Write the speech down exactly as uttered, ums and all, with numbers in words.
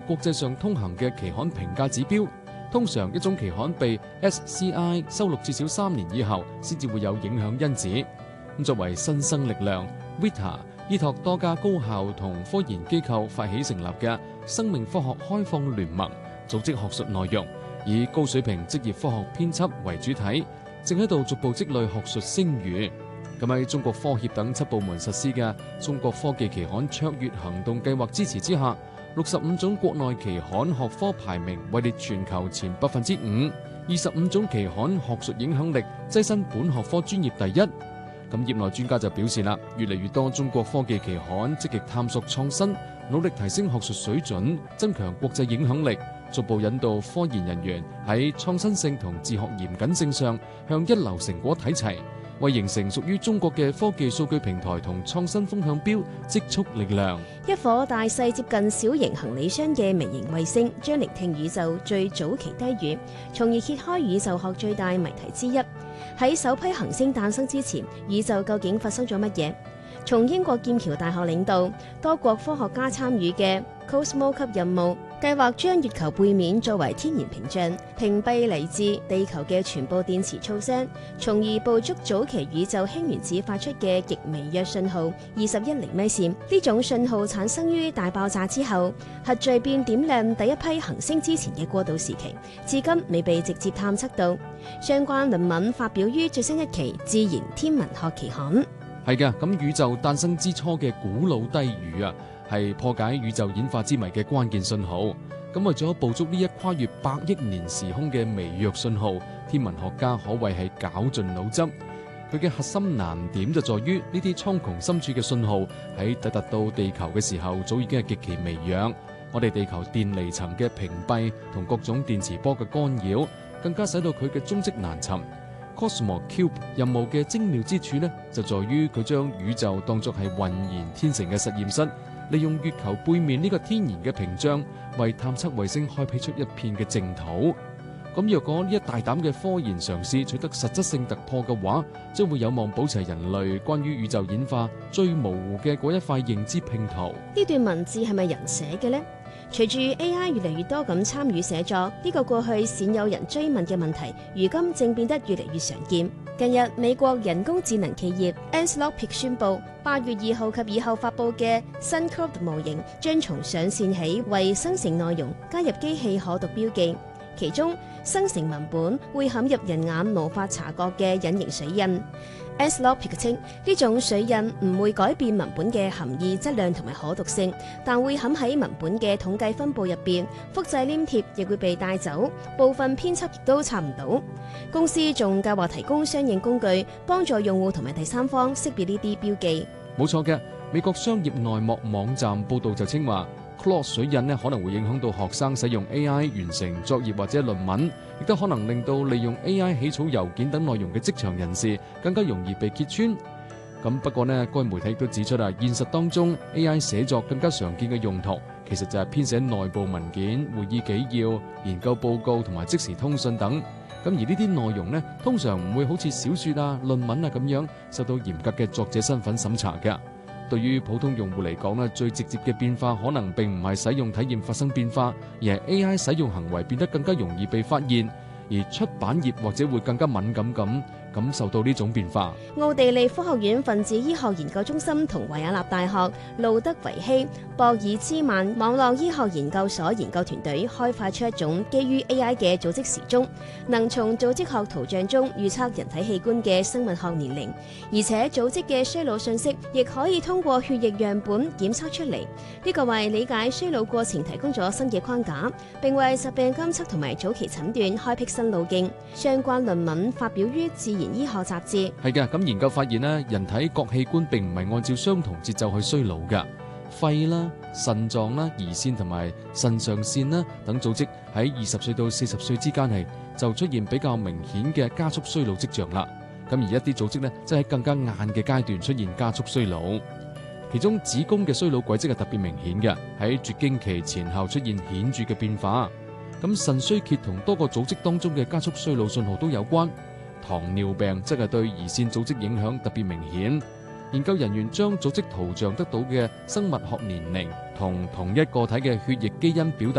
國際上通行嘅期刊評價指標。通常一種期刊被 S C I 收錄至少三年以後，先至會有影響因子。咁作為新生力量 Vita 依託多家高校同科研機構發起成立嘅生命科學開放聯盟，組織學術內容，以高水平職業科學編輯為主體，正喺度逐步積累學術聲譽。咁喺中國科協等七部門實施嘅中國科技期刊卓越行動計劃支持之下，六十五種國內期刊學科排名位列全球前百分之五，二十五種期刊學術影響力躋身本學科專業第一。咁業內專家就表示啦，越嚟越多中國科技期刊積極探索創新，努力提升學術水準，增強國際影響力，逐步引導科研人員喺創新性同自學嚴謹性上向一流成果睇齊，為形成屬於中國嘅科技數據平台同創新風向標積蓄力量。 一顆大細接近小型行李箱嘅微型衛星，將聆聽宇宙最早期低語，從而揭開宇宙學最大謎題之一。喺首批行星誕生之前，宇宙究竟發生咗乜嘢？從英國劍橋大學領導、多國科學家參與嘅 Cosmo 級任務，計劃將月球背面作為天然屏障，屏蔽嚟自地球嘅全部電磁噪聲，從而捕捉早期宇宙氫原子發出嘅極微弱信號二十一厘米線。呢種信號產生於大爆炸之後，核聚變點亮第一批行星之前嘅過渡時期，至今未被直接探測到。相關論文發表於最新一期《自然天文學期刊》。 係嘅，咁宇宙誕生之初嘅古老低語啊，係破解宇宙演化之謎嘅關鍵信號。咁為咗捕捉呢一跨越百億年時空嘅微弱信號，天文學家可謂係絞盡腦汁。佢嘅核心難點就在於呢啲蒼穹深處嘅信號喺抵達到地球嘅時候，早已經係極其微弱。我哋地球電離層嘅屏蔽同各種電磁波嘅干擾，更加使到佢嘅蹤跡難尋。Cosmo Cube 任務嘅精妙之處呢，就在於佢將宇宙當作係渾然天成嘅實驗室，利用月球背面呢個天然嘅屏障，為探測衛星開闢出一片嘅淨土。咁若果呢一大膽嘅科研嘗試取得實質性突破嘅話，將會有望保持人類關於宇宙演化最模糊嘅嗰一塊認知拼圖。 呢段文字係咪人寫嘅呢？隨住 A I 越嚟越多咁參與寫作，呢個過去鮮有人追問嘅問題，如今正變得越嚟越常見。近日，美國人工智能企業 Anthropic 宣布，八月二號及以後發佈嘅新 Claude 模型將從上線起為生成內容加入機器可讀標記，其中生成文本會嵌入人眼無法察覺嘅隱形水印。Anthropic 稱呢種水印唔會改變文本嘅含義質量同埋可讀性，但會嵌喺文本嘅統計分佈入邊，複製黏貼亦會被帶走，部分編輯亦都查唔到。公司仲計劃提供相應工具，幫助用戶同埋第三方識別呢啲標記。 冇錯嘅，美國商業內幕網站報道就稱話，Claude 水印呢可能會影響到學生使用 A I 完成作業或者論文，亦都可能令到利用 A I 起草郵件等內容嘅職場人士更加容易被揭穿。咁不過呢，該媒體都指出啊，現實當中 A I 寫作更加常見嘅用途，其實就係編寫內部文件、會議紀要、研究報告同埋即時通訊等。咁而呢啲內容呢，通常唔會好似小說啊、論文啊咁樣受到嚴格嘅作者身份審查嘅。對於普通用戶嚟講呢，最直接嘅變化可能並唔係使用體驗發生變化，而係 A I 使用行為變得更加容易被發現，而出版業或者會更加敏感咁感受到呢種變化。 奧地利科學院分子醫學研究中心同維也納大學路德維希博爾茲曼網絡醫學研究所研究團隊開發出一種基於 A I 嘅組織時鐘，能從組織學圖像中預測人體器官嘅生物學年齡，而且組織嘅衰老信息亦可以通過血液樣本檢測出嚟。呢個為理解衰老過程提供咗新嘅框架，並為疾病監測同埋早期診斷開闢新路徑。相關論文發表於《自然醫學雜誌》。 係嘅，咁研究發現呢，人體各器官並唔係按照相同節奏去衰老㗎。肺啦、腎臟啦、胰腺同埋腎上腺啦等組織喺二十歲到四十歲之間係就出現比較明顯嘅加速衰老跡象啦。咁而一啲組織呢，即係喺更加晏嘅階段出現加速衰老。其中子宮嘅衰老軌跡係特別明顯嘅，喺絕經期前後出現顯著嘅變化。咁腎衰竭同多個組織當中嘅加速衰老信號都有關。糖尿病則係對胰腺組織影響特別明顯。研究人員將組織圖像得到嘅生物學年齡同同一個體嘅血液基因表達